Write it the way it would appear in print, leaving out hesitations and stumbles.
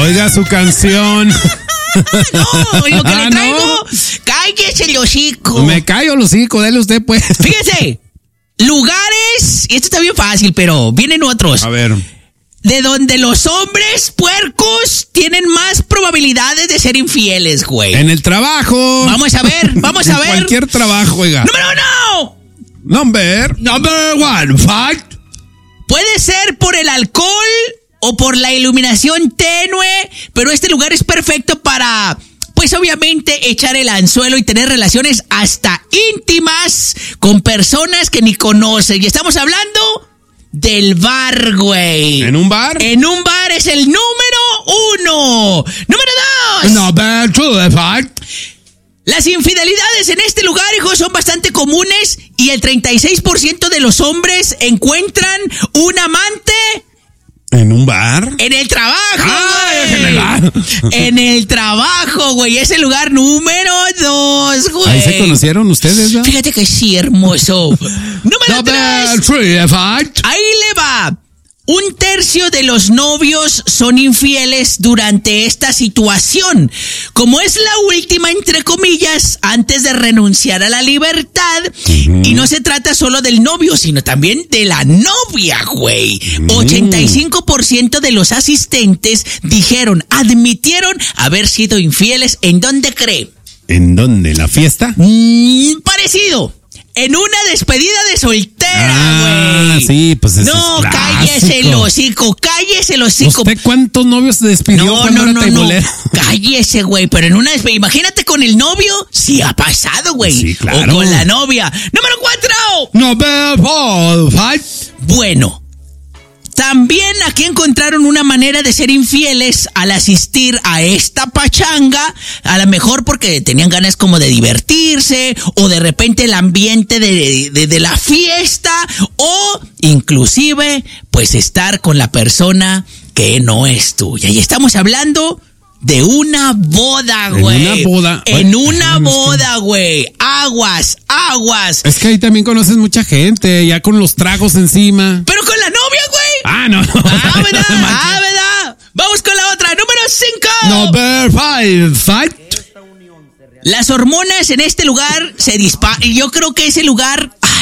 Oiga su canción. No, lo que le traigo, no. Cállese el hocico. Me callo el hocico, dale usted pues. Fíjese, lugares, y esto está bien fácil, pero vienen otros. A ver. De donde los hombres puercos tienen más probabilidades de ser infieles, güey. En el trabajo. Vamos a ver. En cualquier trabajo, oiga. ¡Número 1! Number 1, fact. Puede ser por el alcohol o por la iluminación tenue, pero este lugar es perfecto para, pues obviamente, echar el anzuelo y tener relaciones hasta íntimas con personas que ni conocen. Y estamos hablando del bar, güey. ¿En un bar? En un bar es el número 1. Número 2. Number 2, fact. Las infidelidades en este lugar, hijos, son bastante comunes y el 36% de los hombres encuentran un amante. ¿En un bar? En el trabajo, güey. En el bar. En el trabajo, güey. Es el lugar número 2, güey. ¿Ahí se conocieron ustedes, ¿no? Fíjate que sí, hermoso. Número 3. Ahí le va. 1/3 de los novios son infieles durante esta situación. Como es la última, entre comillas, antes de renunciar a la libertad. Y no se trata solo del novio, sino también de la novia, güey. 85% de los asistentes admitieron haber sido infieles. ¿En dónde cree? ¿En dónde? ¿La fiesta? Parecido. En una despedida de soltera, güey. Sí, pues eso no, es clásico. cállese el hocico. ¿Usted cuántos novios se despidió cuando era taibolero? Cállese, güey, pero en una despedida, imagínate con el novio, sí ha pasado, güey. Sí, claro. O con la novia. Número 4. Number 4. Bueno, también aquí encontraron una manera de ser infieles al asistir a esta pachanga, a lo mejor porque tenían ganas como de divertirse, o de repente el ambiente de la fiesta, o inclusive pues estar con la persona que no es tuya. Y estamos hablando de una boda, güey. En una boda, güey. Aguas. Es que ahí también conoces mucha gente, ya con los tragos encima. Pero con la novia, güey. No. ¿Verdad? Vamos con la otra. Número 5. Number 5. Las hormonas en este lugar se disparan. Yo creo que ese lugar